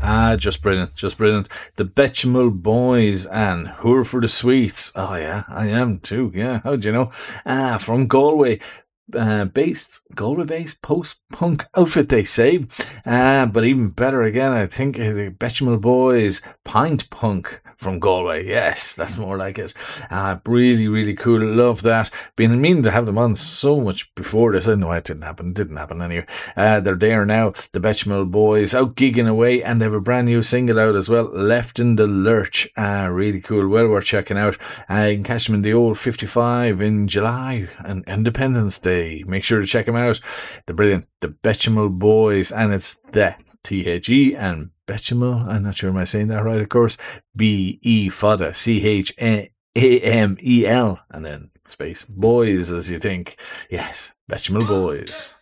Just brilliant, just brilliant. The Bechamel Boys and Who're for the Sweets. Oh yeah, I am too. Yeah, how'd you know? From Galway. Galway-based post-punk outfit, they say. But even better again, I think the Bechamel Boys Pint Punk from Galway. Yes, that's more like it. Really, really cool. Love that. Been meaning to have them on so much before this. I know it didn't happen. Didn't happen anyway. They're there now. The Bechamel Boys out gigging away, and they have a brand new single out as well, Left in the Lurch. Really cool. Well worth checking out. You can catch them in the old 55 in July and Independence Day. Make sure to check them out. They're brilliant. The Bechamel Boys, and it's the THE and Bechamel. I'm not sure am I saying that right, of course. BE Fada, CHAMEL, and then space boys, as you think. Yes, Bechamel Boys.